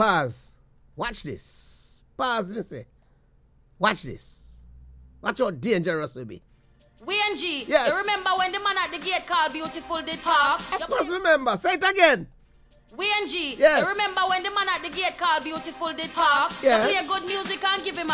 pause. Watch this. Pause, me say. Watch this. Watch how dangerous we be. WNG, yes. You remember when the man at the gate called Beautiful did park? Of course remember. Say it again. WNG, yes. You remember when the man at the gate called Beautiful did park? Yeah. You play good music and give him a